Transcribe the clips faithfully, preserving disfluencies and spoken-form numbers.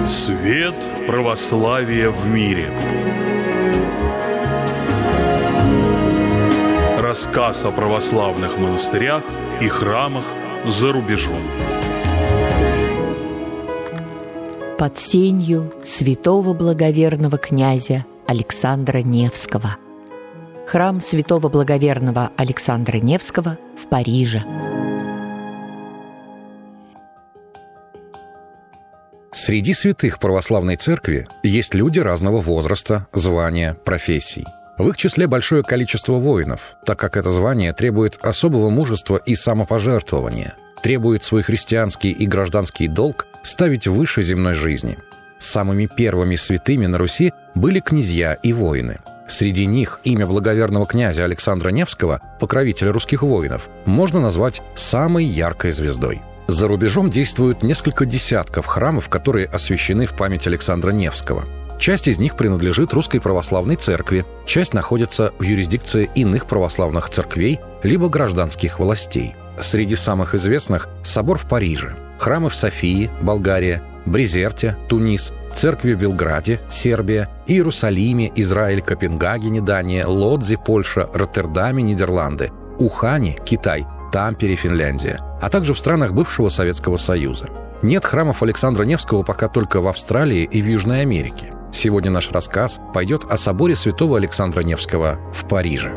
Свет православия в мире. Рассказ о православных монастырях и храмах за рубежом. Под сенью святого благоверного князя Александра Невского. Храм святого благоверного Александра Невского в Париже. Среди святых православной церкви есть люди разного возраста, звания, профессий. В их числе большое количество воинов, так как это звание требует особого мужества и самопожертвования, требует свой христианский и гражданский долг ставить выше земной жизни. Самыми первыми святыми на Руси были князья и воины. Среди них имя благоверного князя Александра Невского, покровителя русских воинов, можно назвать самой яркой звездой. За рубежом действуют несколько десятков храмов, которые освящены в память Александра Невского. Часть из них принадлежит Русской Православной Церкви, часть находится в юрисдикции иных православных церквей либо гражданских властей. Среди самых известных – собор в Париже, храмы в Софии, Болгария, Брезерте, Тунис, церкви в Белграде, Сербия, Иерусалиме, Израиль, Копенгагене, Дания, Лодзе, Польша, Роттердаме, Нидерланды, Ухане, Китай, Тампере, Финляндия, а также в странах бывшего Советского Союза. Нет храмов Александра Невского пока только в Австралии и в Южной Америке. Сегодня наш рассказ пойдет о соборе святого Александра Невского в Париже.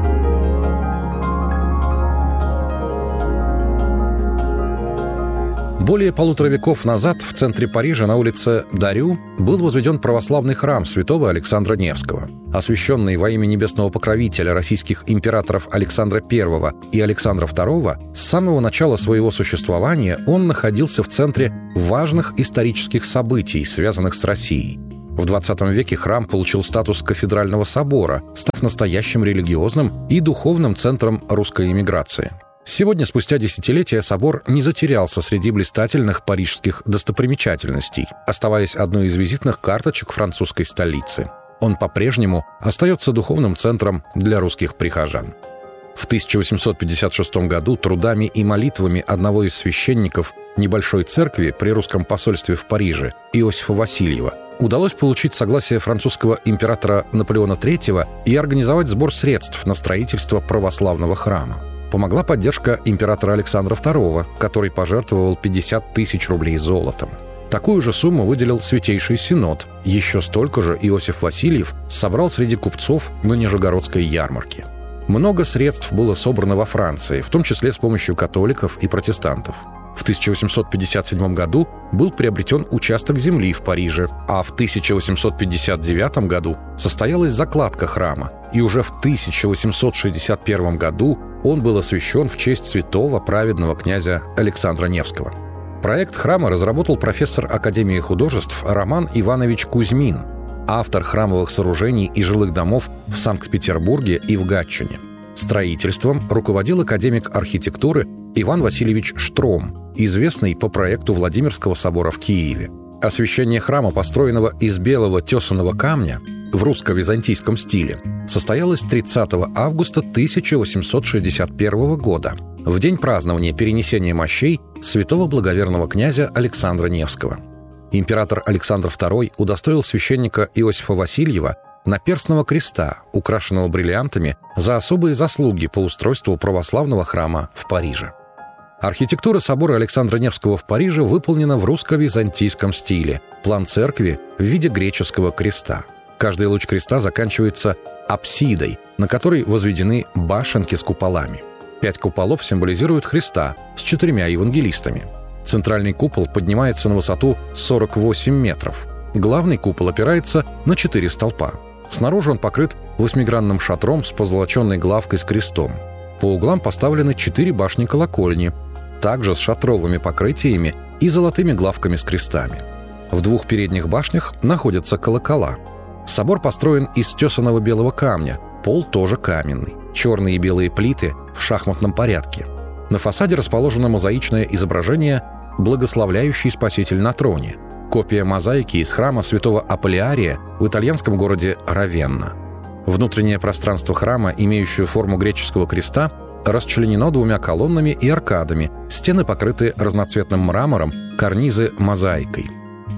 Более полутора веков назад в центре Парижа на улице Дарю был возведен православный храм святого Александра Невского. Освященный во имя небесного покровителя российских императоров Александра Первого и Александра Второго, с самого начала своего существования он находился в центре важных исторических событий, связанных с Россией. В двадцатом веке храм получил статус кафедрального собора, став настоящим религиозным и духовным центром русской эмиграции. Сегодня, спустя десятилетия, собор не затерялся среди блистательных парижских достопримечательностей, оставаясь одной из визитных карточек французской столицы. Он по-прежнему остается духовным центром для русских прихожан. В тысяча восемьсот пятьдесят шестом году трудами и молитвами одного из священников небольшой церкви при русском посольстве в Париже, Иосифа Васильева, удалось получить согласие французского императора Наполеона Третьего и организовать сбор средств на строительство православного храма. Помогла поддержка императора Александра Второго, который пожертвовал пятьдесят тысяч рублей золотом. Такую же сумму выделил Святейший Синод. Еще столько же Иосиф Васильев собрал среди купцов на Нижегородской ярмарке. Много средств было собрано во Франции, в том числе с помощью католиков и протестантов. В тысяча восемьсот пятьдесят седьмом году был приобретен участок земли в Париже, а в тысяча восемьсот пятьдесят девятом году состоялась закладка храма, и уже в тысяча восемьсот шестьдесят первом году он был освящен в честь святого праведного князя Александра Невского. Проект храма разработал профессор Академии художеств Роман Иванович Кузьмин, автор храмовых сооружений и жилых домов в Санкт-Петербурге и в Гатчине. Строительством руководил академик архитектуры Иван Васильевич Штром, известный по проекту Владимирского собора в Киеве. Освящение храма, построенного из белого тесаного камня в русско-византийском стиле, состоялось тридцатого августа тысяча восемьсот шестьдесят первого года, в день празднования перенесения мощей святого благоверного князя Александра Невского. Император Александр Второй удостоил священника Иосифа Васильева наперстного креста, украшенного бриллиантами, за особые заслуги по устройству православного храма в Париже. Архитектура собора Александра Невского в Париже выполнена в русско-византийском стиле. План церкви в виде греческого креста. Каждый луч креста заканчивается апсидой, на которой возведены башенки с куполами. Пять куполов символизируют Христа с четырьмя евангелистами. Центральный купол поднимается на высоту сорок восемь метров. Главный купол опирается на четыре столпа. Снаружи он покрыт восьмигранным шатром с позолоченной главкой с крестом. По углам поставлены четыре башни-колокольни, также с шатровыми покрытиями и золотыми главками с крестами. В двух передних башнях находятся колокола. Собор построен из тесаного белого камня, пол тоже каменный, черные и белые плиты в шахматном порядке. На фасаде расположено мозаичное изображение «Благословляющий Спаситель на троне», копия мозаики из храма святого Аполлиария в итальянском городе Равенна. Внутреннее пространство храма, имеющее форму греческого креста, расчленено двумя колоннами и аркадами, стены покрыты разноцветным мрамором, карнизы – мозаикой.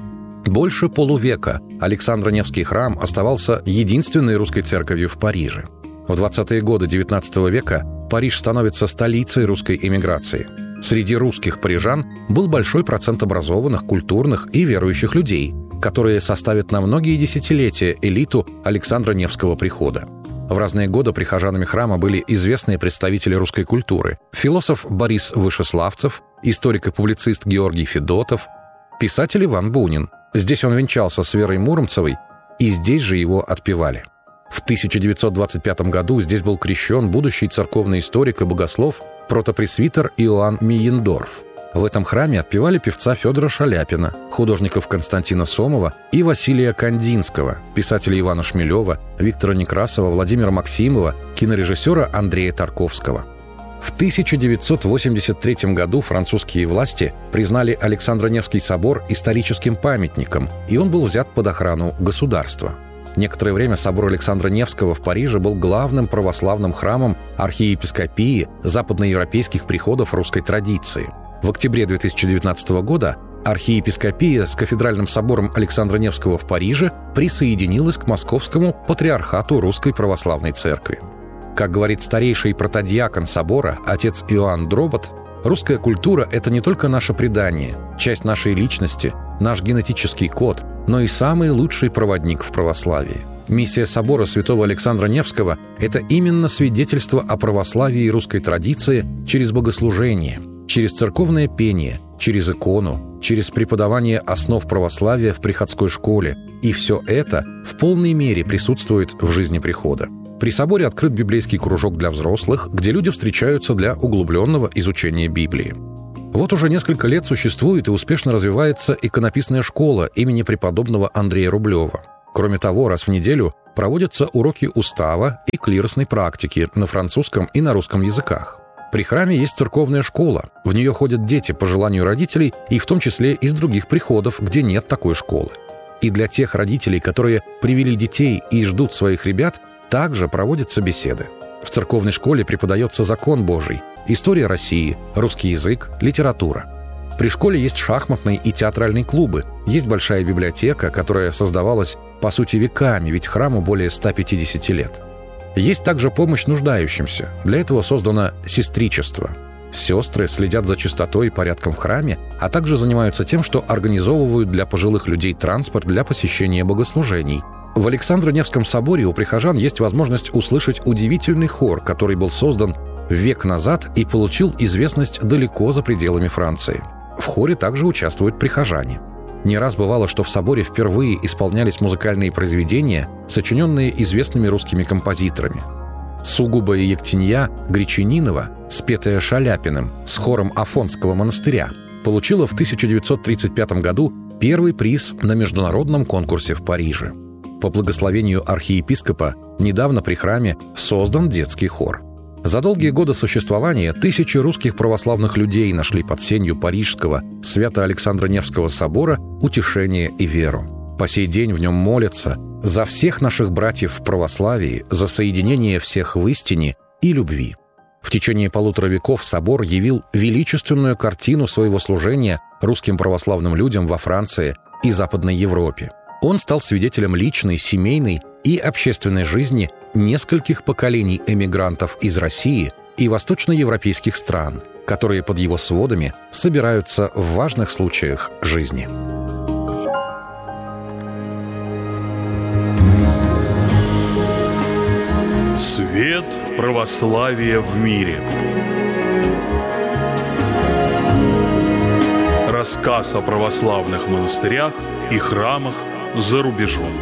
Больше полувека Александро-Невский храм оставался единственной русской церковью в Париже. В двадцатые годы девятнадцатого века Париж становится столицей русской эмиграции. Среди русских парижан был большой процент образованных, культурных и верующих людей, которые составят на многие десятилетия элиту Александро-Невского прихода. В разные годы прихожанами храма были известные представители русской культуры: философ Борис Вышеславцев, историк и публицист Георгий Федотов, писатель Иван Бунин. Здесь он венчался с Верой Муромцевой, и здесь же его отпевали. В тысяча девятьсот двадцать пятом году здесь был крещен будущий церковный историк и богослов протопресвитер Иоанн Мейендорф. В этом храме отпевали певца Федора Шаляпина, художников Константина Сомова и Василия Кандинского, писателя Ивана Шмелева, Виктора Некрасова, Владимира Максимова, кинорежиссера Андрея Тарковского. В тысяча девятьсот восемьдесят третьем году французские власти признали Александро-Невский собор историческим памятником, и он был взят под охрану государства. Некоторое время собор Александра-Невского в Париже был главным православным храмом архиепископии западноевропейских приходов русской традиции. В октябре две тысячи девятнадцатого года архиепископия с кафедральным собором Александра-Невского в Париже присоединилась к Московскому патриархату Русской Православной Церкви. Как говорит старейший протодиакон собора, отец Иоанн Дробот, русская культура – это не только наше предание, часть нашей личности, наш генетический код, но и самый лучший проводник в православии. Миссия собора святого Александра Невского – это именно свидетельство о православии и русской традиции через богослужение, через церковное пение, через икону, через преподавание основ православия в приходской школе. И все это в полной мере присутствует в жизни прихода. При соборе открыт библейский кружок для взрослых, где люди встречаются для углубленного изучения Библии. Вот уже несколько лет существует и успешно развивается иконописная школа имени преподобного Андрея Рублева. Кроме того, раз в неделю проводятся уроки устава и клиросной практики на французском и на русском языках. При храме есть церковная школа. В нее ходят дети по желанию родителей, и в том числе из других приходов, где нет такой школы. И для тех родителей, которые привели детей и ждут своих ребят, также проводятся беседы. В церковной школе преподается закон Божий, история России, русский язык, литература. При школе есть шахматные и театральные клубы, есть большая библиотека, которая создавалась, по сути, веками, ведь храму более ста пятидесяти лет. Есть также помощь нуждающимся. Для этого создано сестричество. Сестры следят за чистотой и порядком в храме, а также занимаются тем, что организовывают для пожилых людей транспорт для посещения богослужений. В Александро-Невском соборе у прихожан есть возможность услышать удивительный хор, который был создан век назад и получил известность далеко за пределами Франции. В хоре также участвуют прихожане. Не раз бывало, что в соборе впервые исполнялись музыкальные произведения, сочиненные известными русскими композиторами. «Сугубая Ектенья» Гречанинова, спетая Шаляпиным с хором Афонского монастыря, получила в тысяча девятьсот тридцать пятом году первый приз на международном конкурсе в Париже. По благословению архиепископа недавно при храме создан детский хор. За долгие годы существования тысячи русских православных людей нашли под сенью Парижского Свято-Александро-Невского собора утешение и веру. По сей день в нем молятся за всех наших братьев в православии, за соединение всех в истине и любви. В течение полутора веков собор явил величественную картину своего служения русским православным людям во Франции и Западной Европе. Он стал свидетелем личной, семейной и общественной жизни нескольких поколений эмигрантов из России и восточноевропейских стран, которые под его сводами собираются в важных случаях жизни. Свет православия в мире. Рассказ о православных монастырях и храмах за рубежом.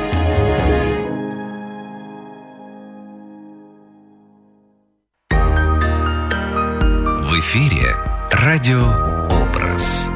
В эфире радиообраз.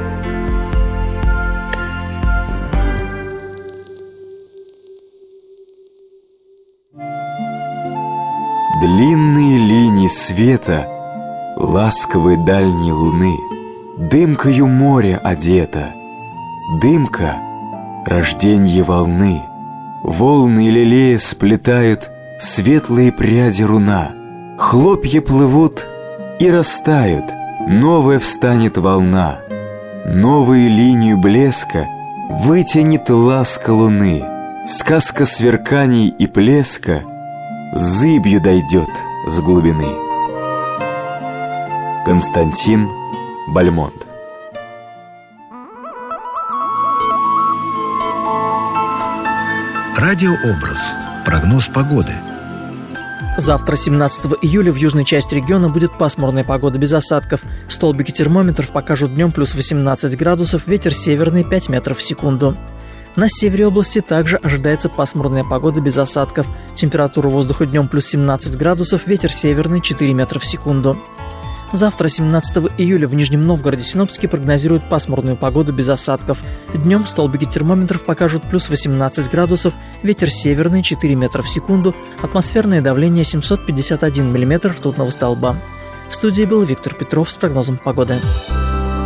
Длинные линии света, ласковой дальней луны, дымкою моря одета, дымка — рожденье волны. Волны лелея сплетают светлые пряди руна, хлопья плывут и растают, новая встанет волна. Новую линию блеска Вытянет ласка луны, сказка сверканий и плеска зыбью дойдет с глубины. Константин Бальмонт. Радиообраз. Прогноз погоды. Завтра, семнадцатого июля, в южной части региона будет пасмурная погода без осадков. Столбики термометров покажут днем плюс восемнадцать градусов, ветер северный пять метров в секунду. На севере области также ожидается пасмурная погода без осадков. Температура воздуха днем плюс семнадцать градусов, ветер северный четыре метра в секунду. Завтра, семнадцатого июля, в Нижнем Новгороде синоптики прогнозируют пасмурную погоду без осадков. Днем столбики термометров покажут плюс восемнадцать градусов, ветер северный четыре метра в секунду, атмосферное давление семьсот пятьдесят один миллиметр ртутного столба. В студии был Виктор Петров с прогнозом погоды.